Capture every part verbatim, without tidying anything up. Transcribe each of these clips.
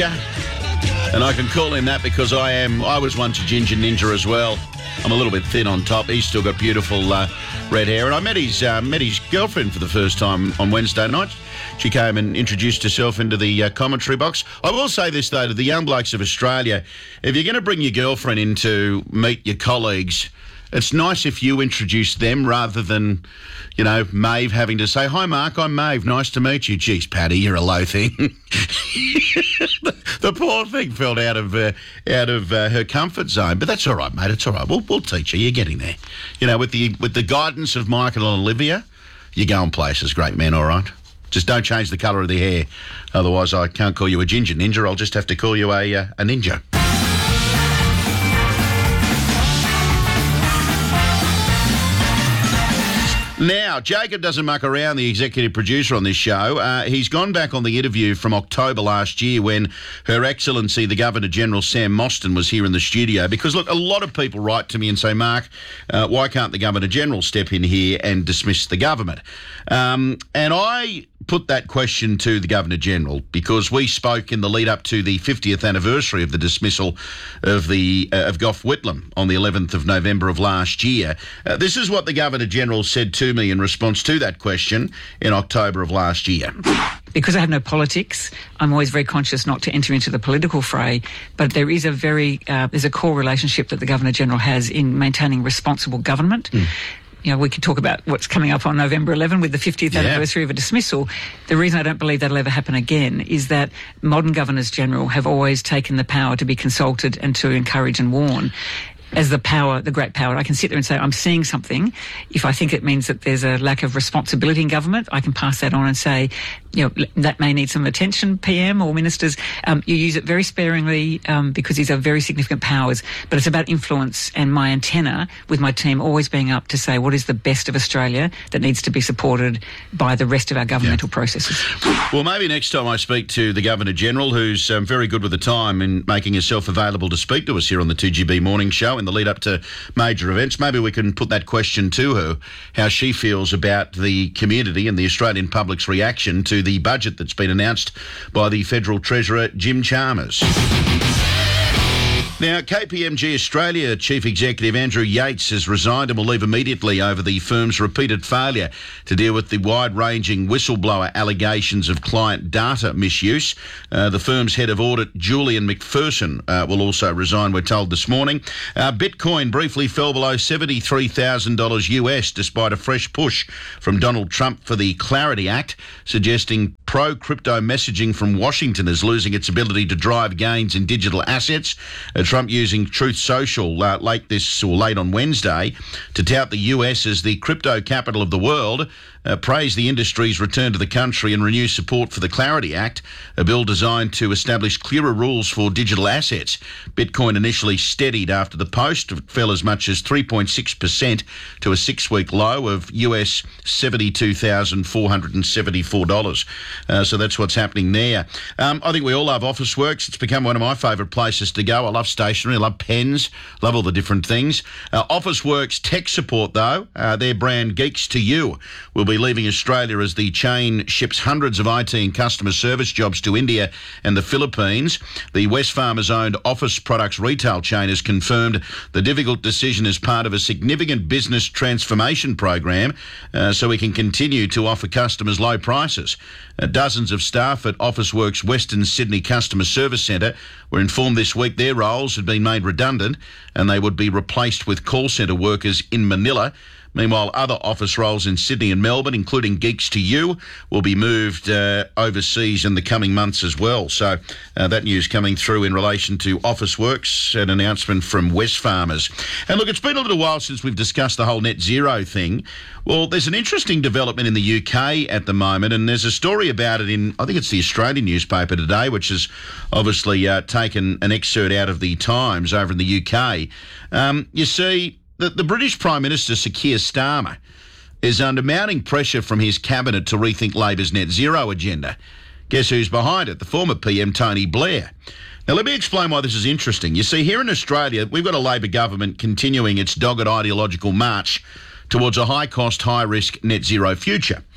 And I can call him that because I am. I was once a ginger ninja as well. I'm a little bit thin on top. He's still got beautiful uh, red hair. And I met his uh, met his girlfriend for the first time on Wednesday night. She came and introduced herself into the uh, commentary box. I will say this, though, to the young blokes of Australia, if you're going to bring your girlfriend in to meet your colleagues, it's nice if you introduce them rather than, you know, Maeve having to say, "Hi, Mark, I'm Maeve. Nice to meet you." Geez, Paddy, you're a low thing. the, the poor thing felt out of uh, out of uh, her comfort zone, but that's all right, mate. It's all right. We'll we'll teach her. You're getting there. You know, with the with the guidance of Michael and Olivia, you're going places, great men. All right. Just don't change the colour of the hair. Otherwise, I can't call you a ginger ninja. I'll just have to call you a uh, a ninja. Now, Jacob doesn't muck around, the executive producer on this show. Uh, he's gone back on the interview from October last year when Her Excellency, the Governor-General, Sam Mostyn, was here in the studio. Because, look, a lot of people write to me and say, Mark, uh, why can't the Governor-General step in here and dismiss the government? Um, and I put that question to the Governor-General because we spoke in the lead-up to the fiftieth anniversary of the dismissal of the uh, of Gough Whitlam on the eleventh of November of last year. Uh, this is what the Governor-General said to me in response to that question in October of last year. Because I have no politics, I'm always very conscious not to enter into the political fray, but there is a very, uh, there's a core relationship that the Governor-General has in maintaining responsible government. Mm. You know, we could talk about what's coming up on November eleventh with the fiftieth yeah. anniversary of a dismissal. The reason I don't believe that'll ever happen again is that modern Governors-General have always taken the power to be consulted and to encourage and warn. As the power, the great power, I can sit there and say, I'm seeing something. If I think it means that there's a lack of responsibility in government, I can pass that on and say, you know, that may need some attention, P M or ministers. Um, you use it very sparingly um, because these are very significant powers, but it's about influence, and my antenna with my team always being up to say what is the best of Australia that needs to be supported by the rest of our governmental yeah. processes. Well, maybe next time I speak to the Governor-General, who's um, very good with the time in making herself available to speak to us here on the two G B Morning Show in the lead up to major events, maybe we can put that question to her, how she feels about the community and the Australian public's reaction to the budget that's been announced by the Federal Treasurer, Jim Chalmers. Now, K P M G Australia Chief Executive Andrew Yates has resigned and will leave immediately over the firm's repeated failure to deal with the wide-ranging whistleblower allegations of client data misuse. Uh, the firm's head of audit, Julian McPherson, uh, will also resign, we're told this morning. Uh, Bitcoin briefly fell below seventy-three thousand dollars U S despite a fresh push from Donald Trump for the Clarity Act, suggesting pro-crypto messaging from Washington is losing its ability to drive gains in digital assets. Uh, Trump using Truth Social uh, late this or late on Wednesday to tout the U S as the crypto capital of the world, uh, praised the industry's return to the country and renew support for the Clarity Act, a bill designed to establish clearer rules for digital assets. Bitcoin initially steadied after the post. It fell as much as three point six percent to a six-week low of U S seventy-two thousand four hundred seventy-four dollars. Uh, so that's what's happening there. Um, I think we all love Officeworks. It's become one of my favourite places to go. I love stationery, I love pens, love all the different things. Uh, Officeworks tech support, though, uh, their brand Geeks to You, will be leaving Australia as the chain ships hundreds of I T and customer service jobs to India and the Philippines. The Wesfarmers-owned office products retail chain has confirmed the difficult decision is part of a significant business transformation program uh, so we can continue to offer customers low prices. Uh, dozens of staff at Officeworks' Western Sydney Customer Service Centre were informed this week their roles had been made redundant and they would be replaced with call centre workers in Manila. Meanwhile, other office roles in Sydney and Melbourne, including Geeks to You, will be moved uh, overseas in the coming months as well. So uh, that news coming through in relation to Officeworks, an announcement from Wesfarmers. And look, it's been a little while since we've discussed the whole net zero thing. Well, there's an interesting development in the U K at the moment, and there's a story about it in, I think it's the Australian newspaper today, which has obviously uh, taken an excerpt out of the Times over in the U K. Um, you see, The, the British Prime Minister, Sir Keir Starmer, is under mounting pressure from his cabinet to rethink Labor's net zero agenda. Guess who's behind it? The former P M, Tony Blair. Now, let me explain why this is interesting. You see, here in Australia, we've got a Labor government continuing its dogged ideological march towards a high-cost, high-risk net zero future.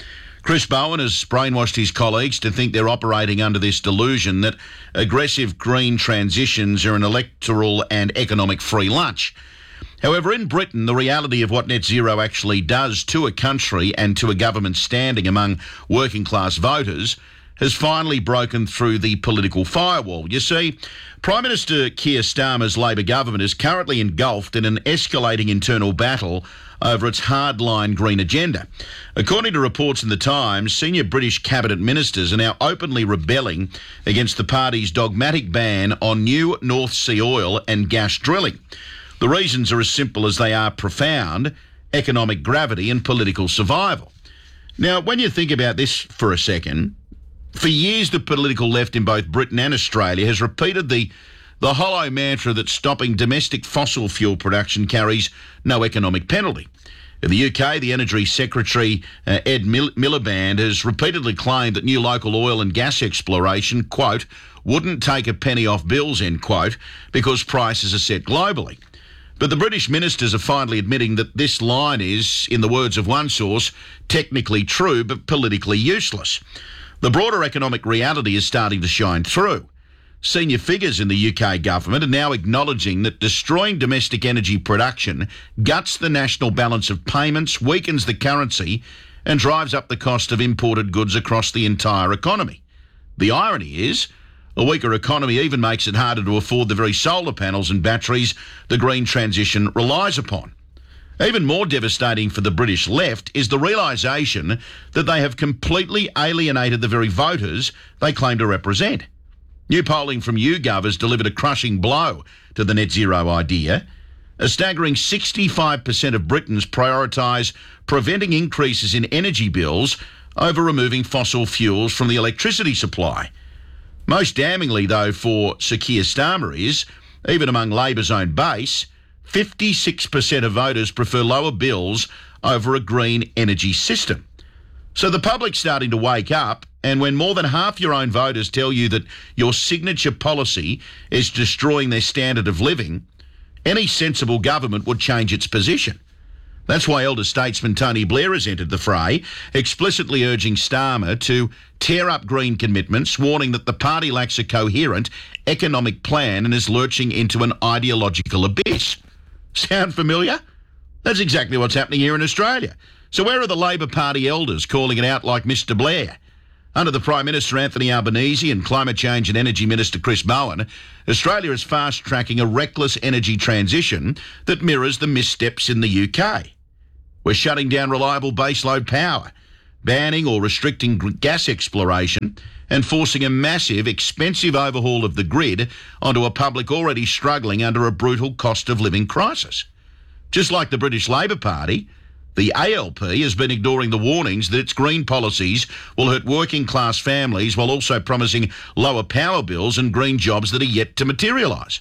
Chris Bowen has brainwashed his colleagues to think they're operating under this delusion that aggressive green transitions are an electoral and economic free lunch. However, in Britain, the reality of what net zero actually does to a country and to a government standing among working class voters has finally broken through the political firewall. You see, Prime Minister Keir Starmer's Labor government is currently engulfed in an escalating internal battle over its hardline green agenda. According to reports in The Times, senior British cabinet ministers are now openly rebelling against the party's dogmatic ban on new North Sea oil and gas drilling. The reasons are as simple as they are profound: economic gravity and political survival. Now, when you think about this for a second, for years the political left in both Britain and Australia has repeated the, the hollow mantra that stopping domestic fossil fuel production carries no economic penalty. In the U K, the Energy Secretary uh, Ed Mil- Miliband has repeatedly claimed that new local oil and gas exploration, quote, wouldn't take a penny off bills, end quote, because prices are set globally. But the British ministers are finally admitting that this line is, in the words of one source, technically true but politically useless. The broader economic reality is starting to shine through. Senior figures in the U K government are now acknowledging that destroying domestic energy production guts the national balance of payments, weakens the currency, and drives up the cost of imported goods across the entire economy. The irony is, a weaker economy even makes it harder to afford the very solar panels and batteries the green transition relies upon. Even more devastating for the British left is the realisation that they have completely alienated the very voters they claim to represent. New polling from YouGov has delivered a crushing blow to the net zero idea. A staggering sixty-five percent of Britons prioritise preventing increases in energy bills over removing fossil fuels from the electricity supply. Most damningly, though, for Sir Keir Starmer is, even among Labor's own base, fifty-six percent of voters prefer lower bills over a green energy system. So the public's starting to wake up, and when more than half your own voters tell you that your signature policy is destroying their standard of living, any sensible government would change its position. That's why elder statesman Tony Blair has entered the fray, explicitly urging Starmer to tear up green commitments, warning that the party lacks a coherent economic plan and is lurching into an ideological abyss. Sound familiar? That's exactly what's happening here in Australia. So where are the Labor Party elders calling it out like Mister Blair? Under the Prime Minister Anthony Albanese and Climate Change and Energy Minister Chris Bowen, Australia is fast-tracking a reckless energy transition that mirrors the missteps in the U K. We're shutting down reliable baseload power, banning or restricting gas exploration, and forcing a massive, expensive overhaul of the grid onto a public already struggling under a brutal cost of living crisis. Just like the British Labor Party, the A L P has been ignoring the warnings that its green policies will hurt working class families while also promising lower power bills and green jobs that are yet to materialise.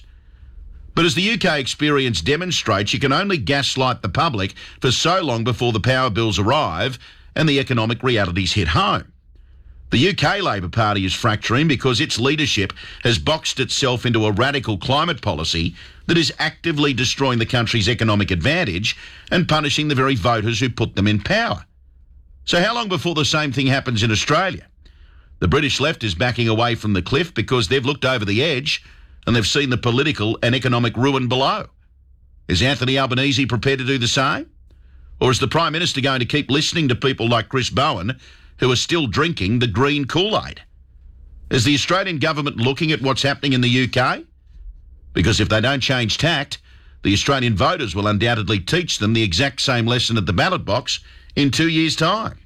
But as the U K experience demonstrates, you can only gaslight the public for so long before the power bills arrive and the economic realities hit home. The U K Labor Party is fracturing because its leadership has boxed itself into a radical climate policy that is actively destroying the country's economic advantage and punishing the very voters who put them in power. So how long before the same thing happens in Australia? The British left is backing away from the cliff because they've looked over the edge and they've seen the political and economic ruin below. Is Anthony Albanese prepared to do the same? Or is the Prime Minister going to keep listening to people like Chris Bowen who are still drinking the green Kool-Aid? Is the Australian government looking at what's happening in the U K? Because if they don't change tact, the Australian voters will undoubtedly teach them the exact same lesson at the ballot box in two years' time.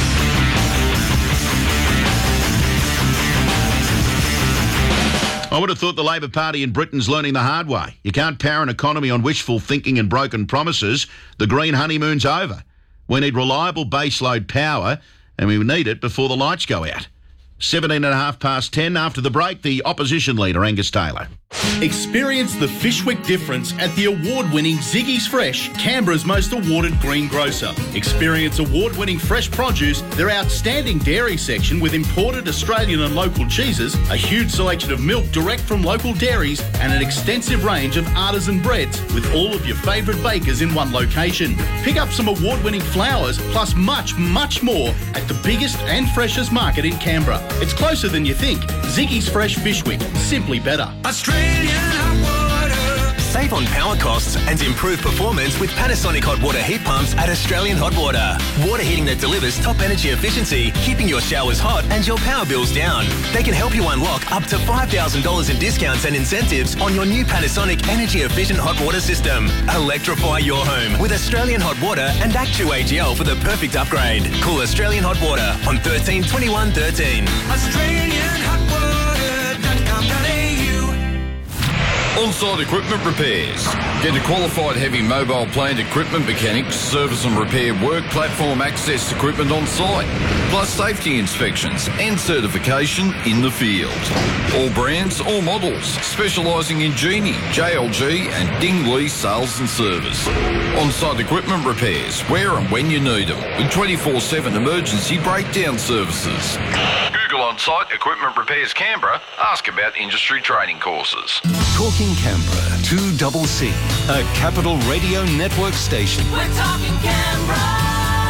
I would have thought the Labor Party in Britain's learning the hard way. You can't power an economy on wishful thinking and broken promises. The green honeymoon's over. We need reliable baseload power, and we need it before the lights go out. seventeen and a half past ten. After the break, the opposition leader, Angus Taylor. Experience the Fishwick difference at the award-winning Ziggy's Fresh, Canberra's most awarded greengrocer. Experience award-winning fresh produce, their outstanding dairy section with imported Australian and local cheeses, a huge selection of milk direct from local dairies, and an extensive range of artisan breads with all of your favourite bakers in one location. Pick up some award-winning flowers, plus much, much more at the biggest and freshest market in Canberra. It's closer than you think. Ziggy's Fresh Fishwick, simply better. Australian hot water. Save on power costs and improve performance with Panasonic hot water heat pumps at Australian Hot Water. Water heating that delivers top energy efficiency, keeping your showers hot and your power bills down. They can help you unlock up to five thousand dollars in discounts and incentives on your new Panasonic energy efficient hot water system. Electrify your home with Australian Hot Water and Act two A G L for the perfect upgrade. Call Australian Hot Water on thirteen twenty-one thirteen. Australian hot water dot com dot a u. On-site equipment repairs. Get a qualified heavy mobile plant equipment mechanic, service and repair work platform access equipment on site, plus safety inspections and certification in the field. All brands, all models, specialising in Genie, J L G and Dingley sales and service. On-site equipment repairs, where and when you need them, with twenty-four seven emergency breakdown services. Google On-Site Equipment Repairs Canberra. Ask about industry training courses. Talking Canberra, two C C, a Capital Radio Network station. We're talking Canberra.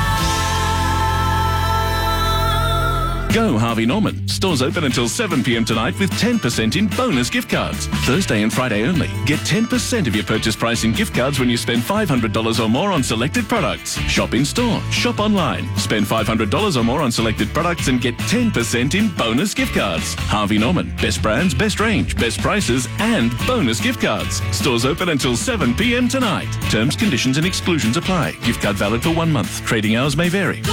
Go Harvey Norman. Stores open until seven p m tonight with ten percent in bonus gift cards. Thursday and Friday only. Get ten percent of your purchase price in gift cards when you spend five hundred dollars or more on selected products. Shop in store. Shop online. Spend five hundred dollars or more on selected products and get ten percent in bonus gift cards. Harvey Norman. Best brands, best range, best prices and bonus gift cards. Stores open until seven p m tonight. Terms, conditions and exclusions apply. Gift card valid for one month. Trading hours may vary.